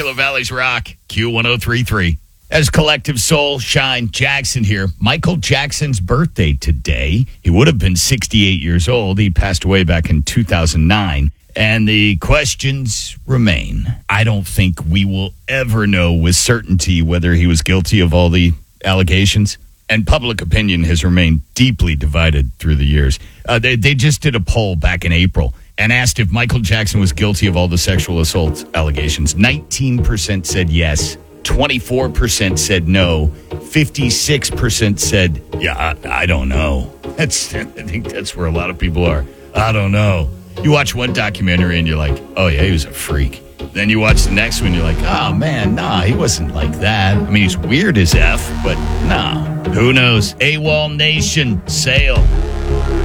Chickasaw Valley's Rock, Q1033. As Collective Soul Shine Jackson here. Michael Jackson's birthday today. He would have been 68 years old. He passed away back in 2009. And the questions remain. I don't think we will ever know with certainty whether he was guilty of all the allegations. And public opinion has remained deeply divided through the years. They just did a poll back in April and asked if Michael Jackson was guilty of all the sexual assault allegations. 19% said yes. 24% said no. 56% said, yeah, I don't know. I think that's where a lot of people are. I don't know. You watch one documentary and you're like, oh, yeah, he was a freak. Then you watch the next one, you're like, oh, man, nah, he wasn't like that. I mean, he's weird as F, but nah. Who knows? AWOL Nation, sail.